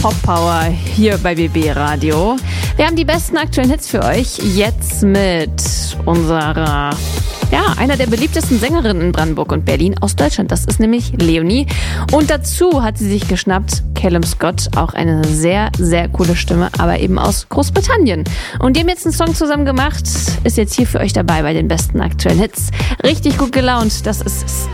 Pop Power hier bei BB Radio. Wir haben die besten aktuellen Hits für euch. Jetzt mit unserer, einer der beliebtesten Sängerinnen in Brandenburg und Berlin aus Deutschland. Das ist nämlich Leonie. Und dazu hat sie sich geschnappt Callum Scott, auch eine sehr, sehr coole Stimme, aber eben aus Großbritannien. Und die haben jetzt einen Song zusammen gemacht, ist jetzt hier für euch dabei bei den besten aktuellen Hits. Richtig gut gelaunt, das ist